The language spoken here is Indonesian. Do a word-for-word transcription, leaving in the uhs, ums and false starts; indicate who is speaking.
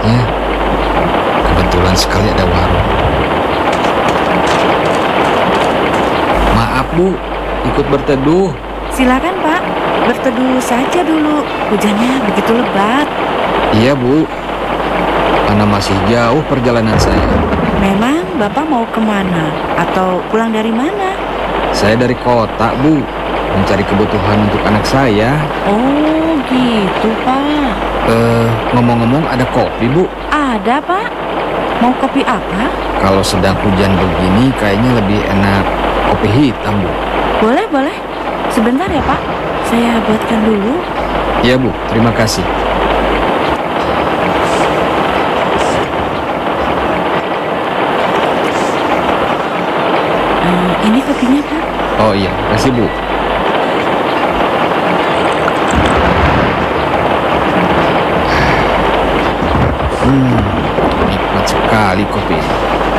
Speaker 1: atasnya. Kebetulan sekali ada warung. Maaf Bu, ikut berteduh.
Speaker 2: Silakan Pak, berteduh saja dulu. Hujannya begitu lebat.
Speaker 1: Iya Bu, karena masih jauh perjalanan saya.
Speaker 2: Memang Bapak mau kemana? Atau pulang dari mana?
Speaker 1: Saya dari kota Bu, mencari kebutuhan untuk anak saya.
Speaker 2: Oh gitu Pak.
Speaker 1: Eh, ngomong-ngomong ada kopi Bu?
Speaker 2: Ada Pak. Mau kopi apa?
Speaker 1: Kalau sedang hujan begini kayaknya lebih enak kopi hitam Bu.
Speaker 2: Boleh, boleh. Sebentar ya Pak, saya buatkan dulu.
Speaker 1: Iya Bu, terima kasih.
Speaker 2: Eh, ini kopinya Pak.
Speaker 1: Oh iya, kasih Bu. Hmm, nikmat sekali kopi.